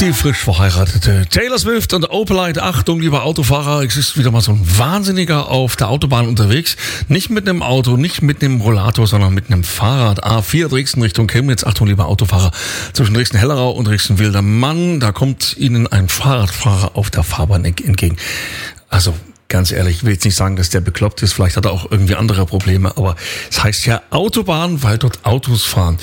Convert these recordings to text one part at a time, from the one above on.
Die frisch verheiratete Taylor Swift und Opelite. Achtung, lieber Autofahrer, es ist wieder mal so ein Wahnsinniger auf der Autobahn unterwegs. Nicht mit einem Auto, nicht mit einem Rollator, sondern mit einem Fahrrad. A4 Dresden Richtung Chemnitz. Achtung, lieber Autofahrer, zwischen Dresden-Hellerau und Dresden-Wildermann. Da kommt Ihnen ein Fahrradfahrer auf der Fahrbahn entgegen. Also, ganz ehrlich, ich will jetzt nicht sagen, dass der bekloppt ist. Vielleicht hat er auch irgendwie andere Probleme. Aber es heißt ja Autobahn, weil dort Autos fahren.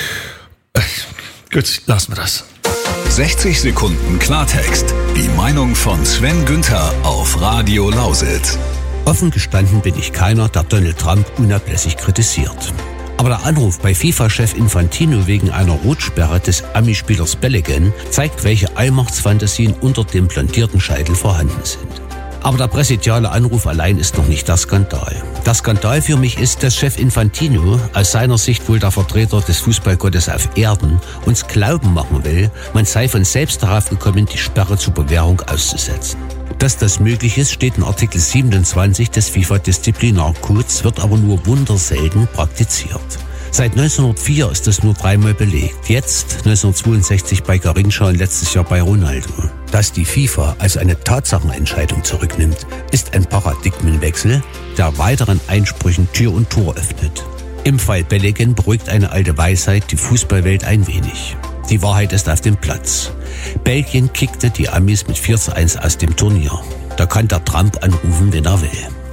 Gut, lassen wir das. 60 Sekunden Klartext. Die Meinung von Sven Günther auf Radio Lausitz. Offen gestanden bin ich keiner, der Donald Trump unablässig kritisiert. Aber der Anruf bei FIFA-Chef Infantino wegen einer Rotsperre des Ami-Spielers Belligan zeigt, welche Allmachtsfantasien unter dem blondierten Scheitel vorhanden sind. Aber der präsidiale Anruf allein ist noch nicht der Skandal. Der Skandal für mich ist, dass Chef Infantino, aus seiner Sicht wohl der Vertreter des Fußballgottes auf Erden, uns glauben machen will, man sei von selbst darauf gekommen, die Sperre zur Bewährung auszusetzen. Dass das möglich ist, steht in Artikel 27 des FIFA-Disziplinarcodes, wird aber nur wunderselten praktiziert. Seit 1904 ist das nur 3-mal belegt. Jetzt, 1962 bei Garrincha und letztes Jahr bei Ronaldo. Dass die FIFA als eine Tatsachenentscheidung zurücknimmt, ist ein Paradigmenwechsel, der weiteren Einsprüchen Tür und Tor öffnet. Im Fall Belligan beruhigt eine alte Weisheit die Fußballwelt ein wenig. Die Wahrheit ist auf dem Platz. Belgien kickte die Amis mit 4:1 aus dem Turnier. Da kann der Trump anrufen, wenn er will.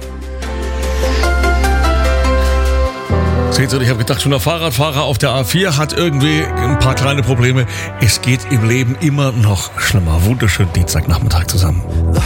Seht ihr, ich habe gedacht, schon der Fahrradfahrer auf der A4 hat irgendwie ein paar kleine Probleme. Es geht im Leben immer noch schlimmer. Wunderschönen Dienstagnachmittag zusammen.